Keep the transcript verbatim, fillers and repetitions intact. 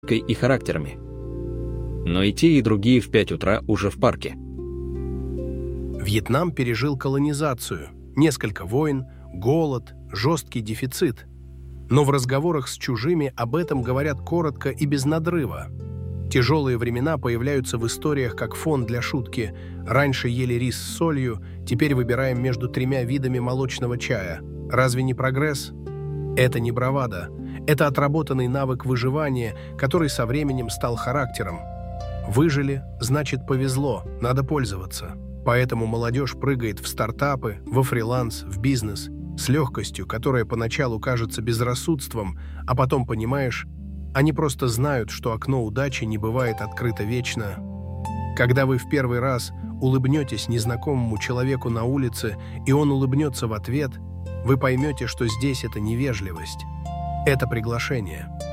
и характерами. Но и те, и другие в пять утра уже в парке. Вьетнам пережил колонизацию, несколько войн, голод, жесткий дефицит. Но в разговорах с чужими об этом говорят коротко и без надрыва. Тяжелые времена появляются в историях как фон для шутки. Раньше ели рис с солью, теперь выбираем между тремя видами молочного чая. Разве не прогресс? Это не бравада. Это отработанный навык выживания, который со временем стал характером. Выжили, значит повезло, надо пользоваться. Поэтому молодежь прыгает в стартапы, во фриланс, в бизнес с легкостью, которая поначалу кажется безрассудством, а потом понимаешь, они просто знают, что окно удачи не бывает открыто вечно. Когда вы в первый раз улыбнетесь незнакомому человеку на улице, и он улыбнется в ответ, вы поймете, что здесь это не вежливость, это приглашение.